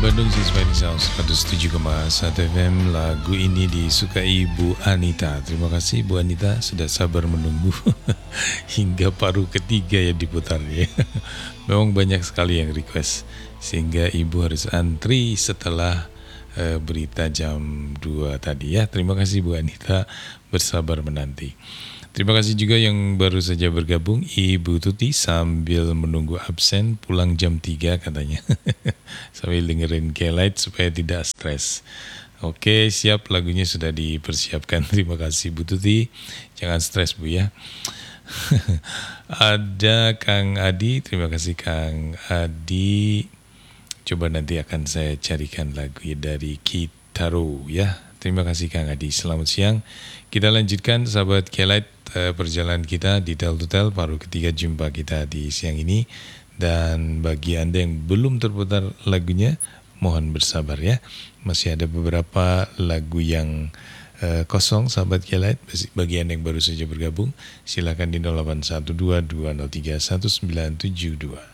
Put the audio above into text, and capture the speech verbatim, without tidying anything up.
Bandung Sismeni Sound seratus tujuh koma satu F M. Lagu ini disukai Bu Anita. Terima kasih Bu Anita sudah sabar menunggu hingga paruh ketiga ya diputarnya. Memang banyak sekali yang request sehingga Ibu harus antri setelah uh, berita jam dua tadi ya. Terima kasih Bu Anita bersabar menanti. Terima kasih juga yang baru saja bergabung, Ibu Tuti sambil menunggu absen pulang jam tiga katanya. Sambil dengerin K-Light supaya tidak stres. Oke, siap, lagunya sudah dipersiapkan. Terima kasih Bu Tuti. Jangan stres Bu ya. Ada Kang Adi, terima kasih Kang Adi. Coba nanti akan saya carikan lagu dari Kitaro ya. Terima kasih Kang Adi. Selamat siang. Kita lanjutkan sahabat K-Light perjalanan kita di Tel to Tel, paruh ketiga jumpa kita di siang ini. Dan bagi Anda yang belum terputar lagunya, mohon bersabar ya. Masih ada beberapa lagu yang uh, kosong sahabat K-Light. Bagi Anda yang baru saja bergabung, silakan di nol delapan satu dua dua nol tiga satu sembilan tujuh dua.